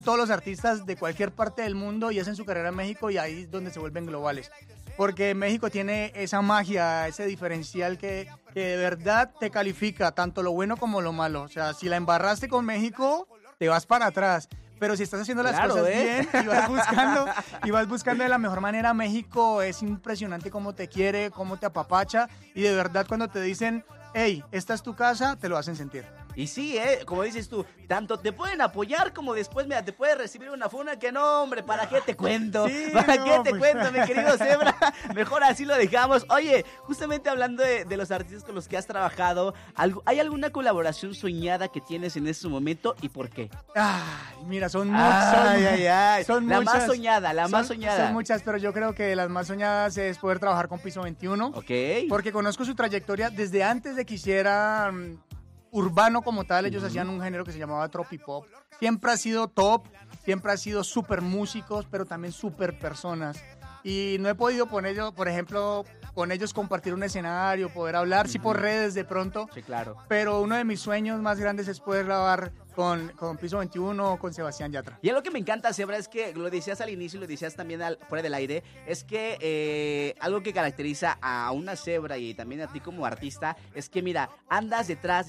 todos los artistas de cualquier parte del mundo y hacen su carrera en México y ahí es donde se vuelven globales. Porque México tiene esa magia, ese diferencial que de verdad te califica tanto lo bueno como lo malo. O sea, si la embarraste con México, te vas para atrás. Pero si estás haciendo las cosas bien y vas buscando de la mejor manera, México es impresionante cómo te quiere, cómo te apapacha y de verdad cuando te dicen, hey, esta es tu casa, te lo hacen sentir. Y sí, como dices tú, tanto te pueden apoyar como después, mira, te puedes recibir una funa que no, hombre, ¿para qué te cuento? Sí, ¿Para no, qué te pues. cuento, mi querido Zebra? Mejor así lo dejamos. Oye, justamente hablando de los artistas con los que has trabajado, ¿hay alguna colaboración soñada que tienes en este momento y por qué? Ay, mira, son muchas. Son la muchas. más soñada, la más soñada. Son muchas, pero yo creo que las más soñadas es poder trabajar con Piso 21. Ok. Porque conozco su trayectoria desde antes de que hiciera urbano como tal. Ellos hacían un género que se llamaba tropipop. Siempre ha sido top, siempre ha sido súper músicos, pero también súper personas. Y no he podido poner, por ejemplo, con ellos compartir un escenario, poder hablar, sí por redes de pronto. Sí, claro. Pero uno de mis sueños más grandes es poder grabar con Piso 21 o con Sebastián Yatra. Y algo que me encanta, Zebra, es que lo decías al inicio y lo decías también fuera del aire, es que algo que caracteriza a una Zebra y también a ti como artista es que, mira, andas detrás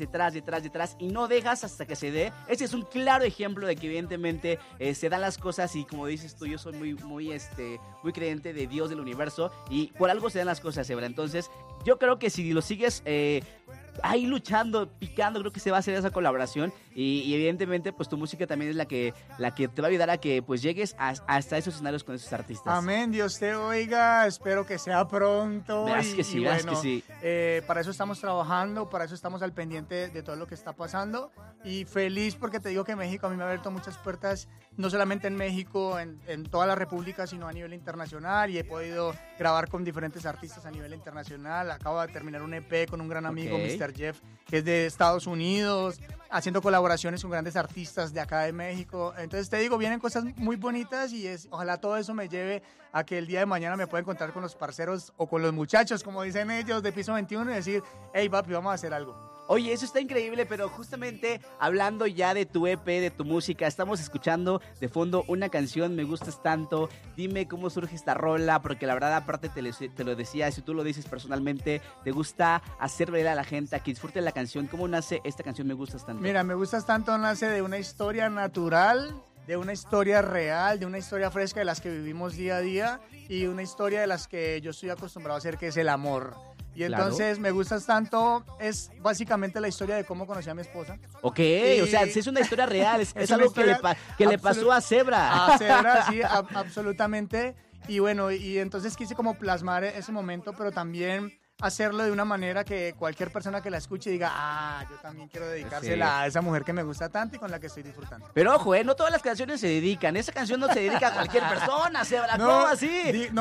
y no dejas hasta que se dé. Ese es un claro ejemplo de que evidentemente se dan las cosas y como dices tú, yo soy muy creyente de Dios, del universo, y por algo se dan las cosas, Zebra. Entonces, yo creo que si lo sigues ahí luchando, picando, creo que se va a hacer esa colaboración y evidentemente pues tu música también es la que te va a ayudar a que pues llegues hasta esos escenarios con esos artistas. Amén, Dios te oiga, espero que sea pronto. Verás que sí. Para eso estamos trabajando, para eso estamos al pendiente de todo lo que está pasando y feliz porque te digo que México a mí me ha abierto muchas puertas, no solamente en México, en toda la república, sino a nivel internacional y he podido grabar con diferentes artistas a nivel internacional. Acabo de terminar un EP con un gran amigo, Mr. Jeff, que es de Estados Unidos, haciendo colaboraciones con grandes artistas de acá de México. Entonces te digo, vienen cosas muy bonitas y ojalá todo eso me lleve a que el día de mañana me pueda encontrar con los parceros o con los muchachos, como dicen ellos, de Piso 21 y decir, hey papi, vamos a hacer algo. Oye, eso está increíble, pero justamente hablando ya de tu EP, de tu música, estamos escuchando de fondo una canción, Me Gustas Tanto. Dime cómo surge esta rola, porque la verdad, aparte te lo decía, si tú lo dices personalmente, te gusta hacer ver a la gente, a que disfruten la canción. ¿Cómo nace esta canción, Me Gustas Tanto? Mira, Me Gustas Tanto nace de una historia natural, de una historia real, de una historia fresca de las que vivimos día a día y una historia de las que yo estoy acostumbrado a hacer, que es el amor. Y entonces, Me Gustas Tanto es básicamente la historia de cómo conocí a mi esposa. Ok, o sea, es una historia real, es algo que le pasó a Zebra. A Zebra, sí, absolutamente. Y bueno, y entonces quise como plasmar ese momento, pero también hacerlo de una manera que cualquier persona que la escuche diga, yo también quiero dedicársela a esa mujer que me gusta tanto y con la que estoy disfrutando. Pero ojo, no todas las canciones se dedican. Esa canción no se dedica a cualquier persona, Zebra. No, ¿cómo así?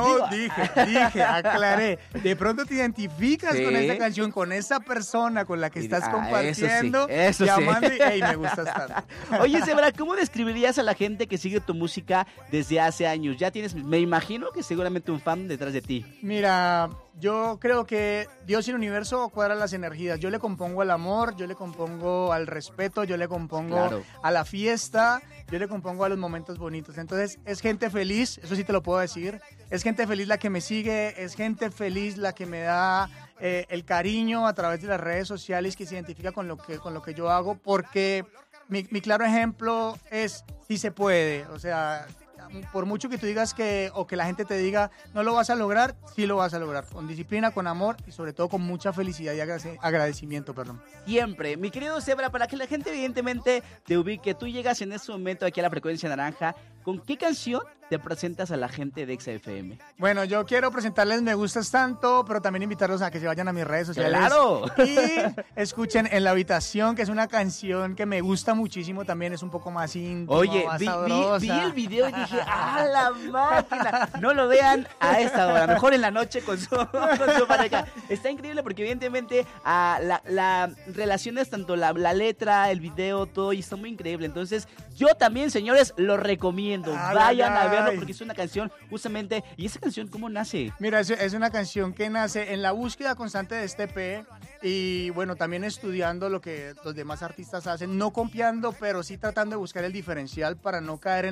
Dije, aclaré. De pronto te identificas con esa canción, con esa persona con la que estás compartiendo, eso llamando y, hey, me gustas tanto. Oye, Zebra, ¿cómo describirías a la gente que sigue tu música desde hace años? Ya tienes, me imagino que seguramente un fan detrás de ti. Mira, yo creo que Dios y el universo cuadran las energías. Yo le compongo al amor, yo le compongo al respeto, yo le compongo a la fiesta, yo le compongo a los momentos bonitos. Entonces, es gente feliz, eso sí te lo puedo decir. Es gente feliz la que me sigue, es gente feliz la que me da el cariño a través de las redes sociales, que se identifica con lo que yo hago, porque mi claro ejemplo es sí se puede. O sea, por mucho que tú digas o que la gente te diga no lo vas a lograr, sí lo vas a lograr, con disciplina, con amor y sobre todo con mucha felicidad y agradecimiento, perdón. Siempre, mi querido Zebra, para que la gente evidentemente te ubique, tú llegas en este momento aquí a la Frecuencia Naranja, ¿con qué canción te presentas a la gente de Exa FM? Bueno, yo quiero presentarles Me Gustas Tanto, pero también invitarlos a que se vayan a mis redes sociales. ¡Claro! Y escuchen En la Habitación, que es una canción que me gusta muchísimo, también es un poco más íntima, oye, más vi el video y dije, ¡ah, la máquina! No lo vean a esta hora, mejor en la noche con su pareja. Está increíble porque evidentemente la relaciones tanto la letra, el video, todo, y está muy increíble. Entonces, yo también, señores, lo recomiendo. Vayan a verlo porque es una canción justamente. ¿Y esa canción cómo nace? Mira, es una canción que nace en la búsqueda constante de este EP. Y bueno, también estudiando lo que los demás artistas hacen, no copiando, pero sí tratando de buscar el diferencial para no caer en